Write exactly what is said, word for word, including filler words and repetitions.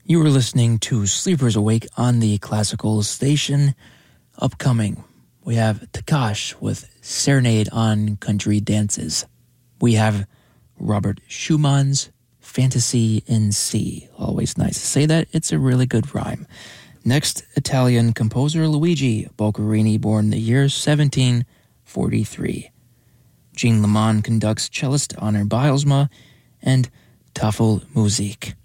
You were listening to Sleepers Awake on the Classical Station. Upcoming, we have Takash with Serenade on Country Dances. We have Robert Schumann's Fantasy in C. Always nice to say that. It's a really good rhyme. Next, Italian composer Luigi Boccherini, born the year seventeen forty-three. Jean Lemon conducts cellist Honor Bylsma, and Tafel Musik.